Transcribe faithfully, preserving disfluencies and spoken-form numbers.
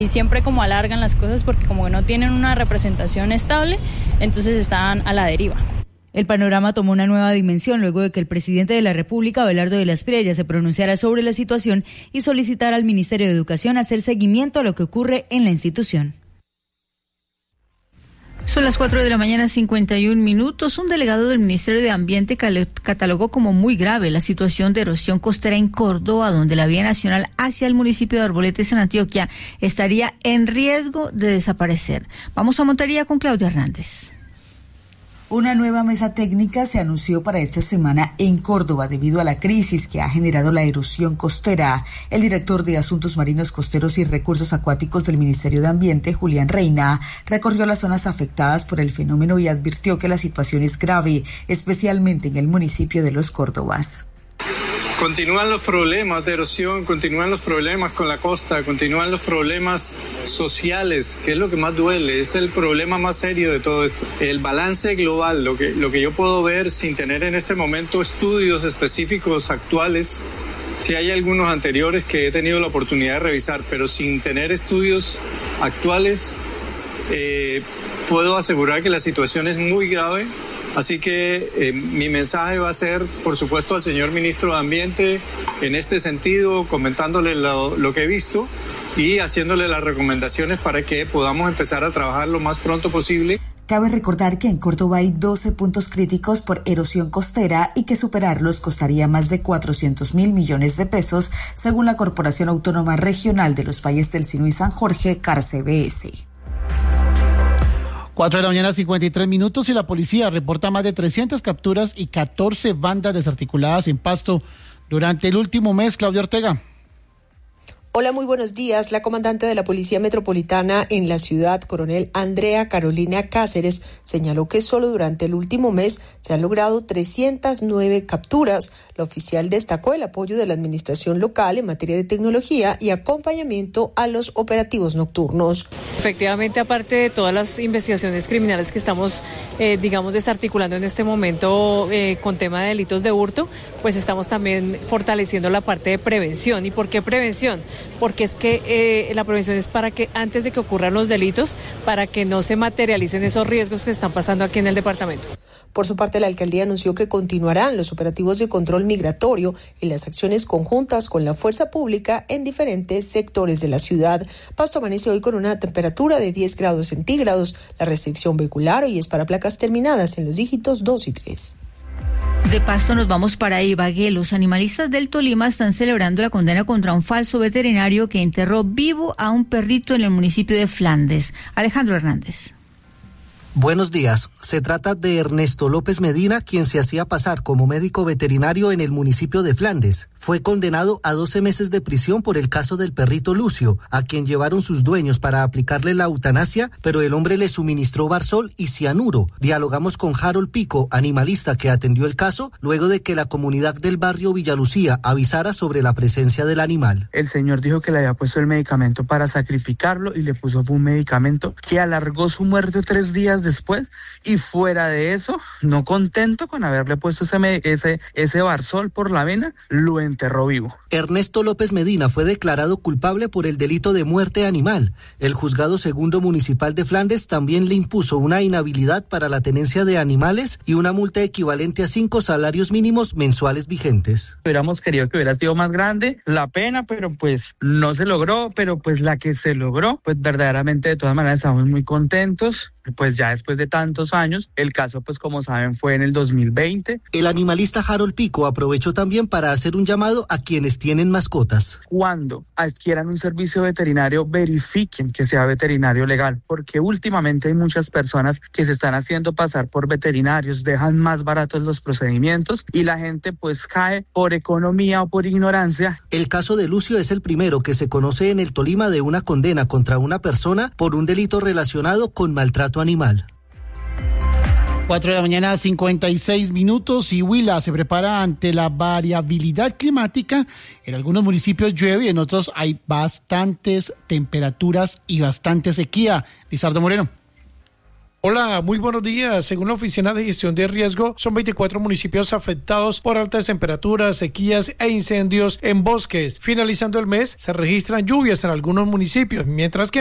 Y siempre como alargan las cosas porque como no tienen una representación estable, entonces están a la deriva. El panorama tomó una nueva dimensión luego de que el presidente de la República, Abelardo de la Espriella, se pronunciara sobre la situación y solicitara al Ministerio de Educación hacer seguimiento a lo que ocurre en la institución. Son las cuatro de la mañana, cincuenta y un minutos. Un delegado del Ministerio de Ambiente catalogó como muy grave la situación de erosión costera en Córdoba, donde la vía nacional hacia el municipio de Arboletes, en Antioquia, estaría en riesgo de desaparecer. Vamos a Montería con Claudia Hernández. Una nueva mesa técnica se anunció para esta semana en Córdoba debido a la crisis que ha generado la erosión costera. El director de Asuntos Marinos, Costeros y Recursos Acuáticos del Ministerio de Ambiente, Julián Reina, recorrió las zonas afectadas por el fenómeno y advirtió que la situación es grave, especialmente en el municipio de Los Córdobas. Continúan los problemas de erosión, continúan los problemas con la costa, continúan los problemas sociales, que es lo que más duele, es el problema más serio de todo esto. El balance global, lo que, lo que yo puedo ver sin tener en este momento estudios específicos actuales, sí hay algunos anteriores que he tenido la oportunidad de revisar, pero sin tener estudios actuales, eh, puedo asegurar que la situación es muy grave. Así que eh, mi mensaje va a ser, por supuesto, al señor ministro de Ambiente en este sentido, comentándole lo, lo que he visto y haciéndole las recomendaciones para que podamos empezar a trabajar lo más pronto posible. Cabe recordar que en Córdoba hay doce puntos críticos por erosión costera y que superarlos costaría más de cuatrocientos mil millones de pesos, según la Corporación Autónoma Regional de los Valles del Sinu y San Jorge, Carce B S. Cuatro de la mañana, cincuenta y tres minutos, y la policía reporta más de trescientas capturas y catorce bandas desarticuladas en Pasto durante el último mes. Claudia Ortega. Hola, muy buenos días. La comandante de la Policía Metropolitana en la ciudad, coronel Andrea Carolina Cáceres, señaló que solo durante el último mes se han logrado trescientas nueve capturas. La oficial destacó el apoyo de la administración local en materia de tecnología y acompañamiento a los operativos nocturnos. Efectivamente, aparte de todas las investigaciones criminales que estamos, eh, digamos, desarticulando en este momento eh, con tema de delitos de hurto, pues estamos también fortaleciendo la parte de prevención. ¿Y por qué prevención? Porque es que eh, la prevención es para que antes de que ocurran los delitos, para que no se materialicen esos riesgos que están pasando aquí en el departamento. Por su parte, la alcaldía anunció que continuarán los operativos de control migratorio y las acciones conjuntas con la fuerza pública en diferentes sectores de la ciudad. Pasto amanece hoy con una temperatura de diez grados centígrados. La restricción vehicular hoy es para placas terminadas en los dígitos dos y tres. De Pasto nos vamos para Ibagué. Los animalistas del Tolima están celebrando la condena contra un falso veterinario que enterró vivo a un perrito en el municipio de Flandes. Alejandro Hernández. Buenos días. Se trata de Ernesto López Medina, quien se hacía pasar como médico veterinario en el municipio de Flandes. Fue condenado a doce meses de prisión por el caso del perrito Lucio, a quien llevaron sus dueños para aplicarle la eutanasia, pero el hombre le suministró Barsol y cianuro. Dialogamos con Harold Pico, animalista que atendió el caso, luego de que la comunidad del barrio Villalucía avisara sobre la presencia del animal. El señor dijo que le había puesto el medicamento para sacrificarlo y le puso un medicamento que alargó su muerte tres días después, y fuera de eso, no contento con haberle puesto ese, ese, ese Barsol por la vena, lo enterró vivo. Ernesto López Medina fue declarado culpable por el delito de muerte animal. El juzgado segundo municipal de Flandes también le impuso una inhabilidad para la tenencia de animales y una multa equivalente a cinco salarios mínimos mensuales vigentes. Hubiéramos querido que hubiera sido más grande la pena, pero pues no se logró, pero pues la que se logró, pues verdaderamente de todas maneras estamos muy contentos. Pues ya después de tantos años, el caso pues como saben fue en el dos mil veinte. El animalista Harold Pico aprovechó también para hacer un llamado a quienes tienen mascotas. Cuando adquieran un servicio veterinario, verifiquen que sea veterinario legal, porque últimamente hay muchas personas que se están haciendo pasar por veterinarios, dejan más baratos los procedimientos y la gente pues cae por economía o por ignorancia. El caso de Lucio es el primero que se conoce en el Tolima de una condena contra una persona por un delito relacionado con maltrato animal. Cuatro de la mañana, cincuenta y seis minutos, y Huila se prepara ante la variabilidad climática. En algunos municipios llueve y en otros hay bastantes temperaturas y bastante sequía. Lizardo Moreno. Hola, muy buenos días. Según la Oficina de Gestión de Riesgo, son veinticuatro municipios afectados por altas temperaturas, sequías e incendios en bosques. Finalizando el mes, se registran lluvias en algunos municipios, mientras que